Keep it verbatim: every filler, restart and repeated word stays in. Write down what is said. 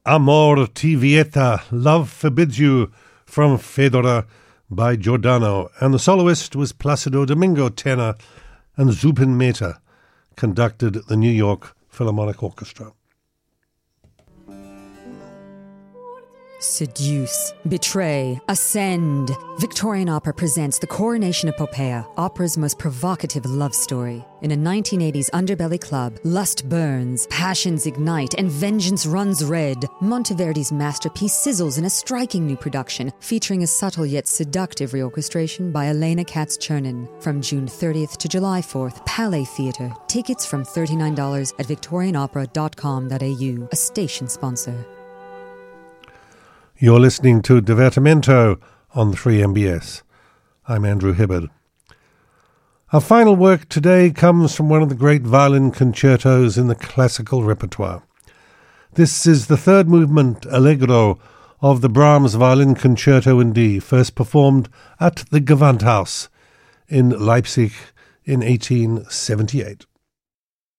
Amor ti vieta, Love Forbids You, from Fedora by Giordano, and the soloist was Placido Domingo, tenor, and Zubin Mehta conducted the New York Philharmonic Orchestra. Seduce, betray, ascend. Victorian Opera presents The Coronation Epopeia, opera's most provocative love story. In a nineteen eighties underbelly club, lust burns, passions ignite, and vengeance runs red. Monteverdi's masterpiece sizzles in a striking new production, featuring a subtle yet seductive reorchestration by Elena Katz-Chernin. From June thirtieth to July fourth, Palais Theatre. Tickets from thirty-nine dollars at victorian opera dot com dot a u, a station sponsor. You're listening to Divertimento on three M B S. I'm Andrew Hibbard. Our final work today comes from one of the great violin concertos in the classical repertoire. This is the third movement, Allegro, of the Brahms Violin Concerto in D, first performed at the Gewandhaus in Leipzig in eighteen seventy-eight.